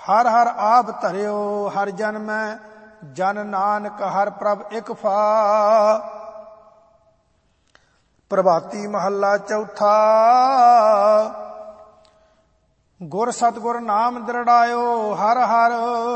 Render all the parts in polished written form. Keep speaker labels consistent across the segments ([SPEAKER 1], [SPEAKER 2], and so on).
[SPEAKER 1] ਹਰ ਹਰ ਆਪ ਧਰਿਓ ਹਰ ਜਨ ਮੈਂ, ਜਨ ਨਾਨਕ ਹਰ ਪ੍ਰਭ ਇਕ ਫਾ। ਪ੍ਰਭਾਤੀ ਮਹੱਲਾ ਚੌਥਾ। ਗੁਰ ਸਤਿਗੁਰ ਨਾਮ ਦ੍ਰਿੜਾਇਓ ਹਰ ਹਰ,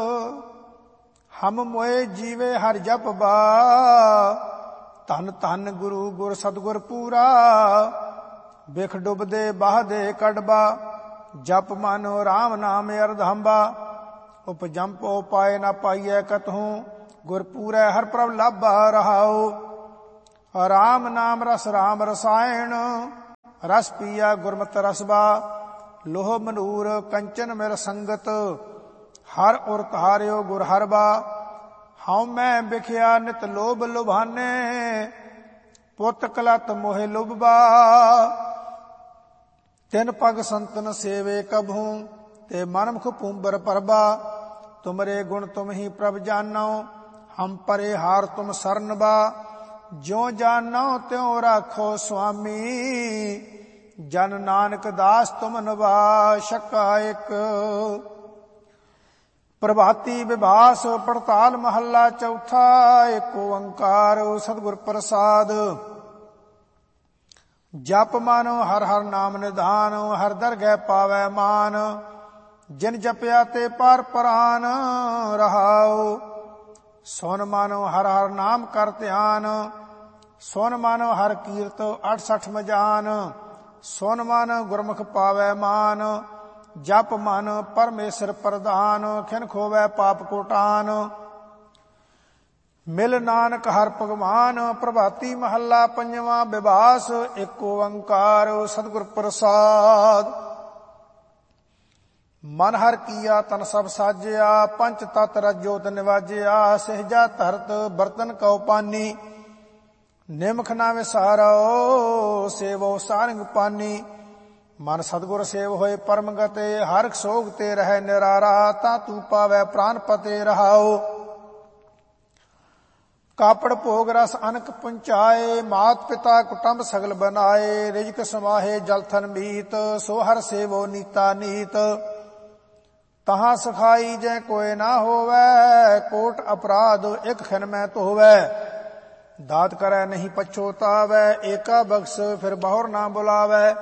[SPEAKER 1] ਹਮ ਮੋਏ ਜੀਵੇ ਹਰ ਜਪ ਬਾ। ਧੰਨ ਧੰਨ ਗੁਰੂ ਗੁਰ ਸਤਿਗੁਰ ਪੂਰਾ, ਬਿਖ ਡੁੱਬਦੇ ਬਾਹਦੇ ਕਢਬਾ। ਜਪ ਮਾਨੋ ਰਾਮ ਨਾਮ ਅਰਧੰਬਾ, ਉਪਜੰਪੋ ਪਾਏ ਨਾ ਪਾਈਐ ਕਤਹੂੰ। ਗੁਰ ਪੂਰੈ ਹਰ ਪ੍ਰਭ ਲਾਭਾ ਰਹਾਉ। ਰਾਮ ਨਾਮ ਰਸ ਰਾਮ ਰਸਾਇਣ, ਰਸ ਪੀਆ ਗੁਰਮਤਿ ਰਸਬਾ। ਲੋਹ ਮਨੂਰ ਕੰਚਨ ਮਿਲ ਸੰਗਤ, ਹਰ ਉਰ ਧਾਰਿਓ ਗੁਰ ਹਰਬਾ। ਹਉ ਮੈਂ ਬਿਖਿਆ ਨਿਤ ਲੋਭ ਲੁਭਾਨੇ, ਪੁੱਤ ਕਲਤ ਮੋਹਿ ਲੁਭਬਾ। ਤਿਨ ਪਗ ਸੰਤਨ ਸੇਵੇ ਕਬਹੂੰ, ਤੇ ਮਨਮੁਖ ਪੂੰਬਰ ਪਰਬਾ। ਤੁਮਰੇ ਗੁਣ ਤੁਮ ਹੀ ਪ੍ਰਭ ਜਾਨੋ, ਹਮ ਪਰੇ ਹਾਰ ਤੁਮ ਸਰਨ ਬਾ। ਜਿਉ ਜਾਨੋ ਤਿਉ ਰਾਖੋ ਸੁਆਮੀ, ਜਨ ਨਾਨਕ ਦਾਸ ਤੁਮ ਨਿਵਾ। ਛੱਕਾ ਇੱਕ। ਪ੍ਰਭਾਤੀ ਵਿਭਾਸ ਪੜਤਾਲ ਮਹੱਲਾ ਚੌਥਾ। ਏਕ ਓੰਕਾਰ ਸਤਿਗੁਰ ਪ੍ਰਸਾਦ। ਜਪ ਮਾਨੋ ਹਰ ਹਰ ਨਾਮ ਨਿਧਾਨ, ਹਰ ਦਰਗਹਿ ਪਾਵੈ ਮਾਨ। ਜਿਨ ਜਪਿਆ ਤੇ ਪਾਰ ਪਰਾਨ ਰਹਾਉ। ਸੁਨ ਮਾਨੋ ਹਰ ਹਰ ਨਾਮ ਕਰ ਧਿਆਨ, ਸੁਨ ਮਾਨੋ ਹਰ ਕੀਰਤ 68 ਮਜਾਨ। ਸੁਨ ਮਨ ਗੁਰਮੁਖ ਪਾਵੈ ਮਾਨ, ਜਪ ਮਨ ਪਰਮੇਸ਼ਰ ਪ੍ਰਧਾਨ। ਖਿਨ ਖੋਵੈ ਪਾਪ ਕੋਟਾਨ, ਮਿਲ ਨਾਨਕ ਹਰ ਭਗਵਾਨ। ਪ੍ਰਭਾਤੀ ਮਹੱਲਾ ਪੰਜਵਾਂ। ਵਿਭਾਸ ਏਕ ਓੰਕਾਰ ਸਤਿਗੁਰ ਪ੍ਰਸਾਦ। ਮਨ ਹਰ ਕੀਆ ਤਨ ਸਭ ਸਾਜਿਆ, ਪੰਚ ਤਤ ਰਜੋਤ ਨਿਵਾਜਿਆ। ਸਹਿਜਾ ਧਰਤ ਬਰਤਨ ਕਉ ਪਾਨੀ, ਨਿਮਖ ਨਾ ਵਿਸਾਰੋ ਸੇਵੋ ਸਾਰੰਗ ਪਾਨੀ। ਮਨ ਸਤਿਗੁਰ ਸੇਵ ਹੋਏ ਪਰਮ ਗਤੇ, ਹਰਿ ਸੋਗ ਤੇ ਰਹਿ ਨਿਰਾਰਾ। ਤਾਂ ਤੂੰ ਪਾਵੈ ਪ੍ਰਾਨ ਪਤੇ ਰਹਾਉ। ਕਾਪੜ ਭੋਗ ਰਸ ਅਨਕ ਪੁੰਚਾਏ, ਮਾਤ ਪਿਤਾ ਕੁਟੰਬ ਸਗਲ ਬਨਾਏ। ਰਿਜਕ ਸਮਾਹੇ ਜਲ ਥਨ ਮੀਤ, ਸੋ ਹਰ ਸੇਵੋ ਨੀਤਾ ਨੀਤ। ਤਹਾਂ ਸਖਾਈ ਜੈ ਕੋਇ ਨਾ ਹੋਵੈ, ਕੋਟ ਅਪਰਾਧ ਇਕ ਖਿਨ ਮੈਂ ਧੋਵੈ। ਦਾਤ ਕਰੈ ਨਹੀਂ ਪਛੋਤਾਵੈ, ਏਕਾ ਬਖਸ਼ ਫਿਰ ਬਹੁਰ ਨਾ ਬੁਲਾਵੈ।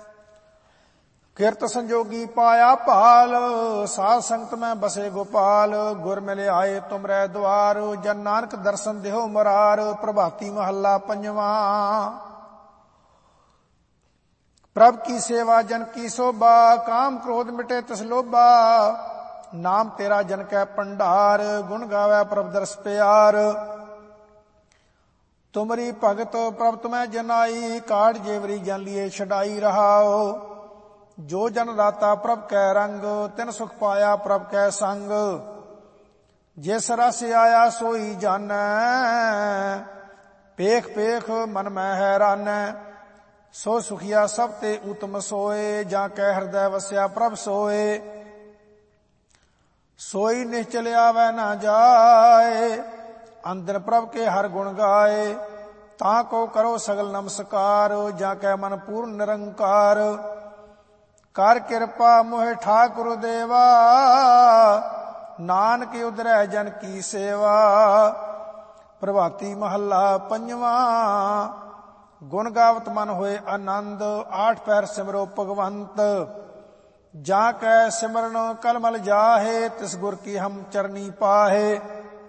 [SPEAKER 1] ਕਿਰਤ ਸੰਜੋਗੀ ਪਾਇਆ ਭਾਲ, ਸਾਧ ਸੰਗਤ ਮੈਂ ਬਸੇ ਗੋਪਾਲ। ਗੁਰ ਮਿਲੇ ਆਏ ਤੁਮਰੈ ਦੁਆਰ, ਜਨ ਨਾਨਕ ਦਰਸ਼ਨ ਦਿਓ ਮੁਰਾਰ। ਪ੍ਰਭਾਤੀ ਮਹੱਲਾ ਪੰਜਵਾਂ। ਪ੍ਰਭ ਕੀ ਸੇਵਾ ਜਨ ਕੀ ਸੋਭਾ, ਕਾਮ ਕ੍ਰੋਧ ਮਿਟੇ ਤਿਸ ਲੋਭਾ। ਨਾਮ ਤੇਰਾ ਜਨ ਕੈ ਭੰਡਾਰ, ਗੁਣ ਗਾਵੈ ਪ੍ਰਭ ਦਰਸ ਪਿਆਰ। ਤੁਮਰੀ ਭਗਤ ਪ੍ਰਭ ਤੁਮੈ ਜਨਾਈ, ਕਾੜ ਜੇਵਰੀ ਜਨ ਲੀਏ ਛਡਾਈ ਰਹਾਓ। ਜੋ ਜਨ ਦਾਤਾ ਪ੍ਰਭ ਕੈ ਰੰਗ, ਤਿਨ ਸੁਖ ਪਾਇਆ ਪ੍ਰਭ ਕੈ ਸੰਗ। ਜਿਸ ਰਸ ਆਇਆ ਸੋਈ ਜਾਨੈ, ਪੇਖ ਪੇਖ ਮਨ ਮੈਂ ਹੈਰਾਨੈ। ਸੋ ਸੁਖੀਆ ਸਭ ਤੇ ਉਤਮ ਸੋਏ, ਜਾਂ ਕੈ ਹਿਰਦੈ ਵਸਿਆ ਪ੍ਰਭ ਸੋਏ। ਸੋਈ ਨਿਸ਼ਚਲ ਆਵੈ ਨਾ ਜਾਏ, ਅੰਦਰ ਪ੍ਰਭ ਕੇ ਹਰ ਗੁਣ ਗਾਏ। ਤਾਂ ਕੋ ਕਰੋ ਸਗਲ ਨਮਸਕਾਰ, ਜਾਂ ਕੈ ਮਨ ਪੂਰਨ ਨਿਰੰਕਾਰ। ਕਰ ਕਿਰਪਾ ਮੋਹਿ ਠਾਕੁਰ ਦੇਵਾ, ਨਾਨਕ ਉਧਰੈ ਜਨ ਕੀ ਸੇਵਾ। ਪ੍ਰਭਾਤੀ ਮਹੱਲਾ ਪੰਜਵਾਂ। ਗੁਣ ਗਾਵਤ ਮਨ ਹੋਏ ਆਨੰਦ, ਆਠ ਪੈਰ ਸਿਮਰੋ ਭਗਵੰਤ। ਜਾਂ ਕੈ ਸਿਮਰਨ ਕਲਮਲ ਜਾਹੇ, ਤਿਸ ਗੁਰ ਕੀ ਹਮ ਚਰਨੀ ਪਾਹੇ।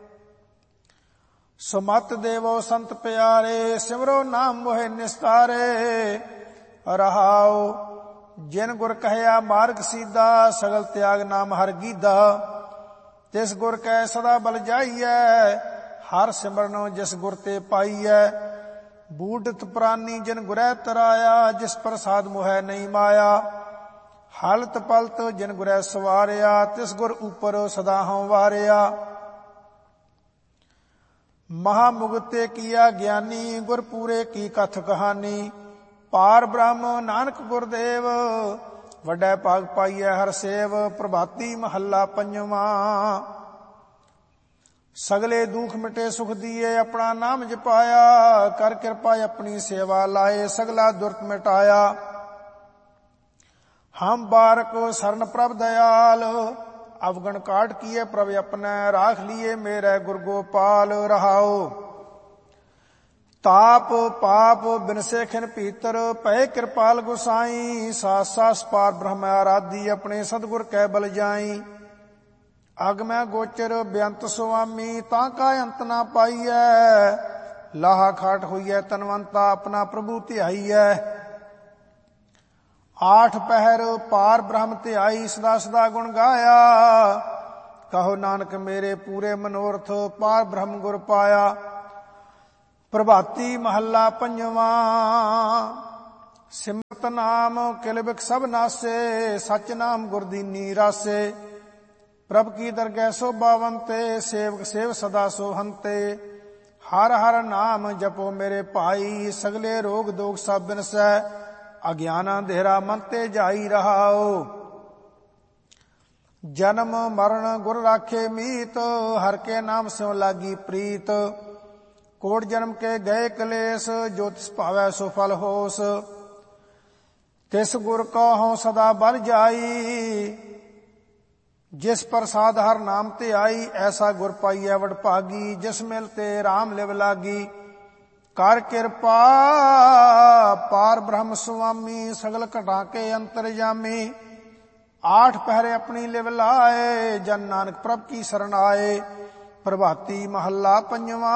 [SPEAKER 1] ਸੁਮਤ ਦੇਵੋ ਸੰਤ ਪਿਆਰੇ, ਸਿਮਰੋ ਨਾਮ ਮੋਹਿ ਨਿਸਤਾਰੇ ਰਹਾਉ। ਜਿਨ ਗੁਰ ਕਹਿਆ ਮਾਰਗ ਸੀਧਾ, ਸਗਲ ਤਿਆਗ ਨਾਮ ਹਰ ਗੀਧਾ। ਤਿਸ ਗੁਰ ਕੈ ਸਦਾ ਬਲ ਜਾਈਐ, ਹਰ ਸਿਮਰਨੋ ਜਿਸ ਗੁਰ ਤੇ ਪਾਈਐ। ਬੂਢਤ ਪ੍ਰਾਨੀ ਜਿਨ ਗੁਰੈ ਤਰਾਇਆ, ਜਿਸ ਪ੍ਰਸਾਦ ਮੋਹੈ ਨਹੀਂ ਮਾਇਆ। ਹਲਤ ਪਲਤ ਜਿਨ ਗੁਰੈ ਸਵਾਰਿਆ, ਤਿਸ ਗੁਰ ਉਪਰ ਸਦਾ ਹਉ ਵਾਰਿਆ। ਮਹਾ ਮੁਗਤੇ ਕੀਆ ਗਿਆਨੀ, ਗੁਰ ਪੂਰੇ ਕੀ ਕਥ ਕਹਾਨੀ। ਪਾਰ ਬ੍ਰਹਮ ਨਾਨਕ ਗੁਰਦੇਵ, ਵੱਡਾ ਭਾਗ ਪਾਈਐ ਹਰ ਸੇਵ। ਪ੍ਰਭਾਤੀ ਮਹੱਲਾ ਪੰਜਵਾਂ। ਸਗਲੇ ਦੁਖ ਮਿਟੇ ਸੁਖ ਦੀਏ, ਆਪਣਾ ਨਾਮ ਜਪਾਇਆ। ਕਰ ਕਿਰਪਾ ਆਪਣੀ ਸੇਵਾ ਲਾਏ, ਸਗਲਾ ਦੁਰਤ ਮਿਟਾਇਆ। ਹਮ ਬਾਰਕ ਸਰਨ ਪ੍ਰਭ ਦਇਆਲ, अवगण काट किए प्रभ अपने राख लिए मेरे गुरु गोपाल रहाओ। ताप पाप बिनसे खिन पीतर पै कृपाल गुसाई सास सास पार ब्रह्म आराधी अपने सतगुर कै बल जाई। अग मैं गोचर बेअंत सुआमी ताका अंत ना पाईऐ लाहा खाट होईऐ तनवंता अपना प्रभु ध्याईऐ। आठ पहर पार ब्रह्म ध्याई सदा सदा गुण गाया कहो नानक मेरे पूरे मनोरथ पार ब्रह्म गुर पाया। प्रभाती महला पंजवा सिमरत नाम किल बिख सब नासे सच नाम गुरदीनी रासे। प्रभ की दरगह शोभावंते सेवक सेव सदा सोहंते। हर हर नाम जपो मेरे भाई सगले रोग दोग सब बिनसै। अज्ञान अंधेरा मन ते जाई रहाओ। जन्म मरण गुर राखे मीत हर के नाम स्यों लागी प्रीत। कोट जन्म के गए कलेस जो तिस भावै सो फल होस। तिस गुर को हों सदा बल जाई जिस प्रसाद हर नाम ते आई। ऐसा गुर पाईऐ वड भागी जिस मिलते राम लिव लागी। कर कृपा पार ब्रह्म सुआमी सगल घटा के अंतरजामी। आठ पहरे अपनी लिव लाए जन नानक प्रभ की शरण आए। प्रभाती महला पंजवा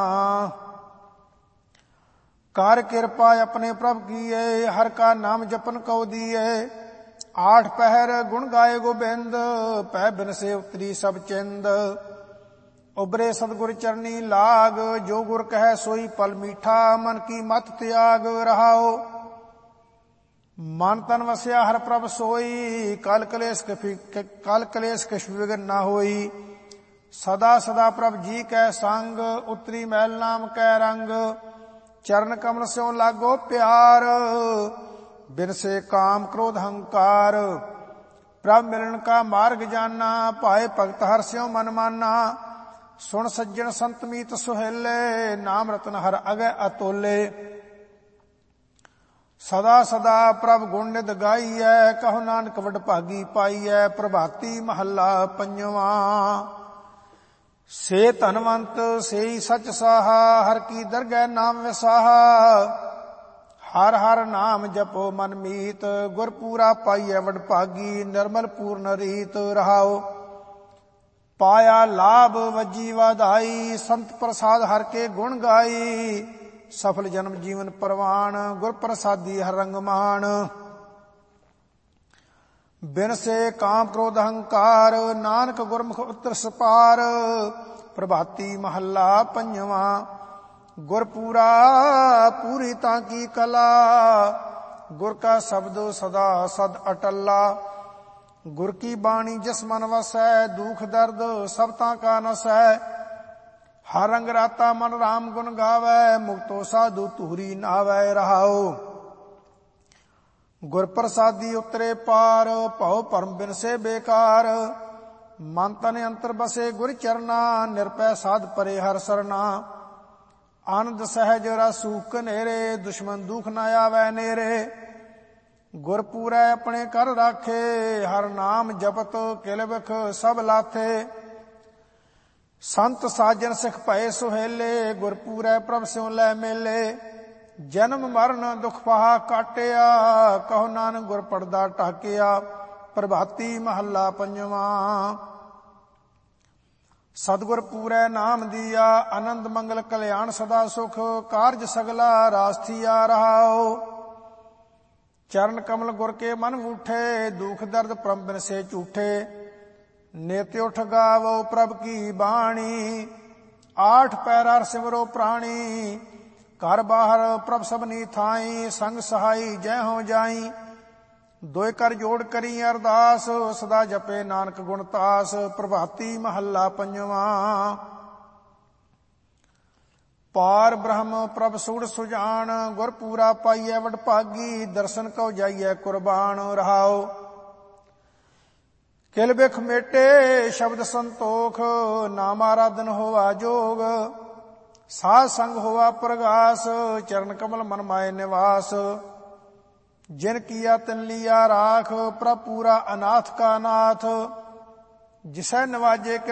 [SPEAKER 1] कर कृपा अपने प्रभ कीए हर का नाम जपन कौ दिए। आठ पहर गुण गाए गोबिंद पै बिन से उतरी सब चिंद। उबरे सतगुर चरनी लाग जो गुर कह सोई पल मीठा मन की मत त्याग रहाओ। मन तन वस्या हर प्रभ सोई कल कलेश किश विघ्न न होई। सदा सदा प्रभ जी कै संग उतरी मैल नाम कै रंग। चरण कमल स्यों लागो प्यार बिन से काम क्रोध हंकार। प्रभ मिलन का मार्ग जाना पाए भगत हर स्यों मन माना। सुन सज्जन संत मीत सुहेले नाम रतन हर अगै अतोले। सदा सदा प्रभ गुण निद गाईऐ कहो नानक वड भागी पाईऐ। प्रभाती महला पंजवा से धनवंत से सच साहा हर की दरगह नाम विसाहा। हर हर नाम जपो मन मीत गुर पूरा पाईऐ वड भागी निर्मल पूर्ण रीत रहाओ। पाया लाभ वजी वाधाई संत प्रसाद हर के गुण गाई। सफल जन्म जीवन परवान गुर प्रसादी हर रंग मान। बिन से काम क्रोध अहंकार नानक गुरमुख उतर सपार। प्रभाती महला पंजवा गुर पूरा पूरी ताकी कला। गुर का शब्द सदा सद अटला। गुर की बाणी जिस मन वसै दुख दर्द सब का नसै। हर रंग राता मन राम गुण गावै मुक्तो साधु तुहरी नावै रहाओ। गुर प्रसादी उतरे पार भव परम बिन से बेकार। मन तन अंतर बसे गुर चरना निरपै साध परे हर सरना। आनंद सहज रसूख नेरे दुश्मन दुख न आवै नेरे। गुर पूरै अपने कर राखे हर नाम जपत किल बिख सब लाथे। संत साजन सिख भय सुहेले गुर पूरै प्रभ स्यों लै मेले। जन्म मरण दुख पहा काटिया कहो नानक गुर पड़दा टाकिया। प्रभाती महला पंजवा सतगुर पूरै नाम दिया आनंद मंगल कल्याण सदा सुख। कारज सगला रास थिया रहाओ। चरण कमल गुर के मन उठे दुख दर्द परम बिन से झूठे। नित्य उठ गावो प्रभ की बाणी आठ पैरा सिमरो प्राणी। घर बाहर प्रभ सबनी थाई संग सहाई जय हो जाई। दोय कर जोड़ करी अरदास सदा जपे नानक गुणतास। प्रभाती महला पंजवा पार ब्रह्म प्रभ सूड़ सुजान गुर पूरा पाईऐ वड भागी। दर्शन कौ जाइए कुर्बान रहाओ। किल बिख मेटे शब्द संतोख नाम आराधन होवा जोग। साध संग होवा प्रगास चरण कमल मन माए निवास। जिन किया तिन लिया राख प्रभ पूरा अनाथ का नाथ। ਜਿਸੈ ਨਵਾਜੇ